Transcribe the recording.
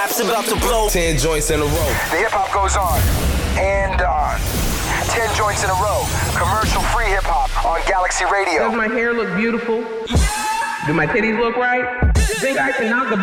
Apps about to blow. 10 joints in a row. The hip hop goes on and on. 10 joints in a row. Commercial free hip hop on Galaxy Radio. Does my hair look beautiful? Do my titties look right? Think I can knock the